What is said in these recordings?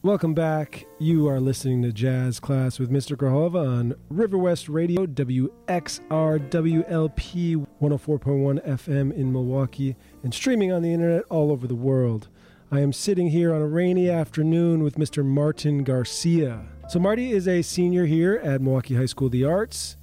Welcome back. You are listening to Jazz Class with Mr. Grahova on River West Radio, WXR WLP 104.1 FM in Milwaukee, and streaming on the internet all over the world. I am sitting here on a rainy afternoon with Mr. Martin Garcia. So Marty is a senior here at Milwaukee High School of the Arts,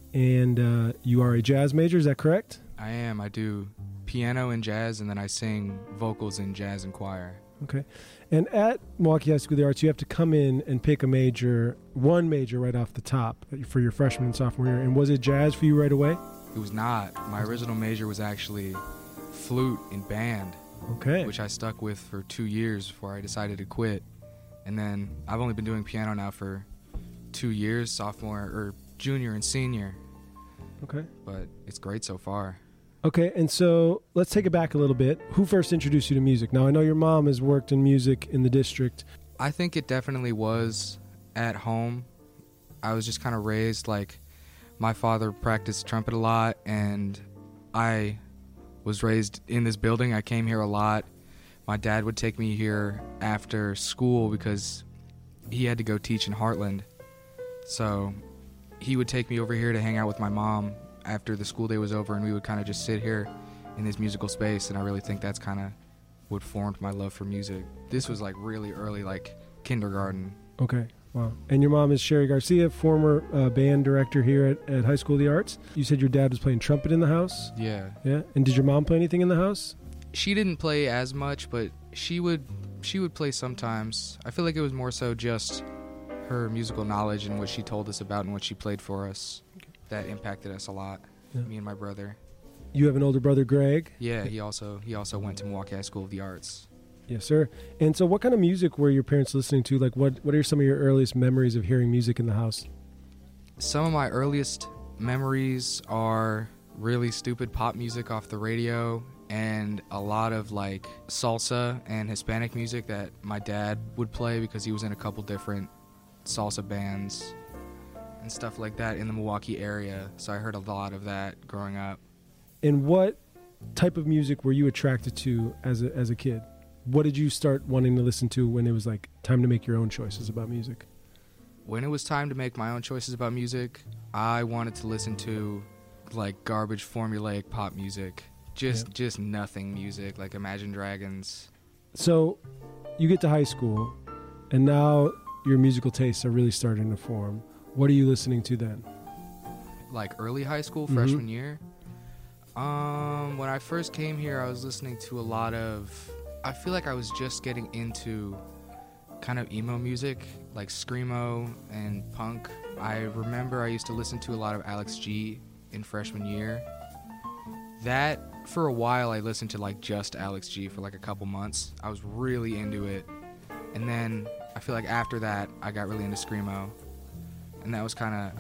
and you are a jazz major, is that correct? I am. I do piano and jazz, and then I sing vocals in jazz and choir. Okay. And at Milwaukee High School of the Arts, you have to come in and pick a major, one major right off the top for your freshman and sophomore year. And was it jazz for you right away? It was not. My original major was actually flute in band, Okay. which I stuck with for 2 years before I decided to quit. And then I've only been doing piano now for 2 years, sophomore or junior and senior. Okay. But it's great so far. Okay, and so let's take it back a little bit. Who first introduced you to music? Now, I know your mom has worked in music in the district. I think it definitely was at home. I was just kind of raised, like, my father practiced trumpet a lot, and I was raised in this building. I came here a lot. My dad would take me here after school because he had to go teach in Heartland. So he would take me over here to hang out with my mom after the school day was over, and we would kind of just sit here in this musical space, and I really think that's kind of what formed my love for music. This was like really early, like kindergarten. Okay, wow. And your mom is Sherry Garcia, former band director here at High School of the Arts. You said your dad was playing trumpet in the house? Yeah. Yeah? And did your mom play anything in the house? She didn't play as much, but she would play sometimes. I feel like it was more so just her musical knowledge and what she told us about and what she played for us that impacted us a lot, me and my brother. You have an older brother, Greg? Yeah, he also went to Milwaukee High School of the Arts. Yes, sir. And so what kind of music were your parents listening to? Like, what are some of your earliest memories of hearing music in the house? Some of my earliest memories are really stupid pop music off the radio and a lot of, like, salsa and Hispanic music that my dad would play because he was in a couple different salsa bands and stuff like that in the Milwaukee area. So I heard a lot of that growing up. And what type of music were you attracted to as a kid? What did you start wanting to listen to when it was like time to make your own choices about music? When it was time to make my own choices about music, I wanted to listen to like garbage formulaic pop music. Just nothing music, like Imagine Dragons. So you get to high school and now your musical tastes are really starting to form. What are you listening to then? Like early high school, freshman year? When I first came here, I was listening to a lot of... I feel like I was just getting into kind of emo music, like screamo and punk. I remember I used to listen to a lot of Alex G in freshman year. That, for a while, I listened to like just Alex G for like a couple months. I was really into it. And then I feel like after that, I got really into screamo. And that was kind of...